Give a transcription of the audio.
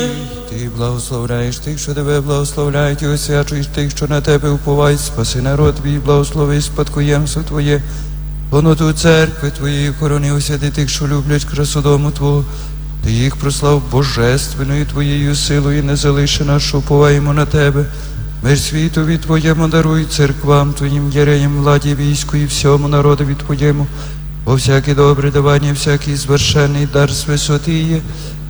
Ти благословляєш тих, що тебе благословляють, і освячуєш тих, що на тебе уповають. Спаси народ твій, благослови спадкоємство Твоє, повноту церкви Твоєї, хорони освяти тих, що люблять красу дому Твого. Ти їх прослав божественною Твоєю силою, не залиши нас, що уповаємо на Тебе. Мир світові Твоєму даруй, церквам Твоїм, єреям, владі, війську і всьому народові Твоєму. Бо всяке добре давання, всякий звершений дар з висоти є,